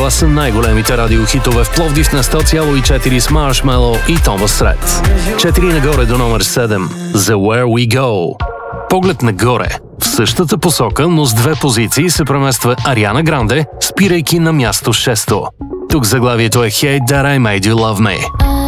това са най-големите радиохитове в Пловдив на 100,4 с Marshmello и Томас Ред. 4 нагоре до номер 7. The Where We Go. Поглед нагоре. В същата посока, но с 2 позиции се премества Ариана Гранде, спирайки на място 6. Тук заглавието е Hate That I Made You Love Me.